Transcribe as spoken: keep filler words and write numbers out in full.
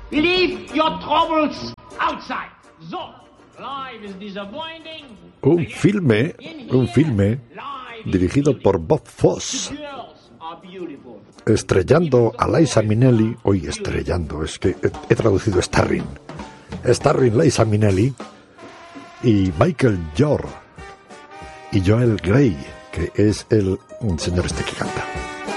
Leave your troubles outside. So, life is disappointing. Un filme, un filme dirigido por Bob Fosse, estrellando a Liza Minnelli, hoy estrellando, es que he, he traducido starring, starring Liza Minnelli y Michael York y Joel Grey, que es el señor este que canta.